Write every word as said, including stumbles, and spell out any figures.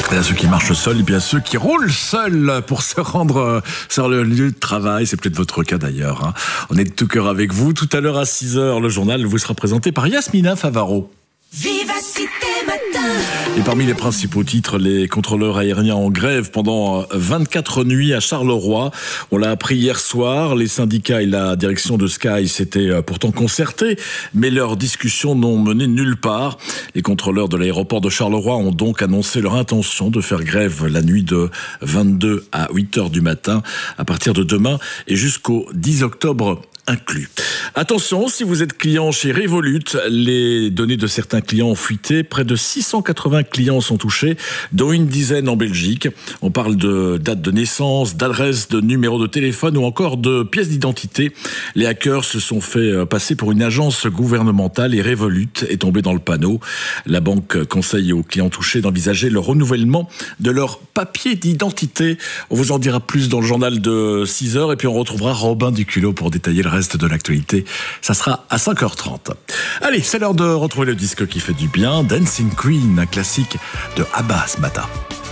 Il y a ceux qui marchent seuls et bien ceux qui roulent seuls pour se rendre sur le lieu de travail. C'est peut-être votre cas d'ailleurs. Hein. On est de tout cœur avec vous. Tout à l'heure à six heures, le journal vous sera présenté par Yasmina Favaro. Vivacité Matin. Et parmi les principaux titres, les contrôleurs aériens en grève pendant vingt-quatre nuits à Charleroi. On l'a appris hier soir. Les syndicats et la direction de Sky s'étaient pourtant concertés, mais leurs discussions n'ont mené nulle part. Les contrôleurs de l'aéroport de Charleroi ont donc annoncé leur intention de faire grève la nuit de vingt-deux à huit heures du matin à partir de demain et jusqu'au dix octobre inclus. Attention, si vous êtes client chez Revolut, les données de certains clients ont fuité. Près de six cent quatre-vingts clients sont touchés, dont une dizaine en Belgique. On parle de date de naissance, d'adresse, de numéro de téléphone ou encore de pièces d'identité. Les hackers se sont fait passer pour une agence gouvernementale et Revolut est tombé dans le panneau. La banque conseille aux clients touchés d'envisager le renouvellement de leur papier d'identité. On vous en dira plus dans le journal de six heures et puis on retrouvera Robin Duculot pour détailler le reste de l'actualité. Ça sera à cinq heures trente. Allez, c'est l'heure de retrouver le disque qui fait du bien. Dancing Queen, un classique de ABBA ce matin.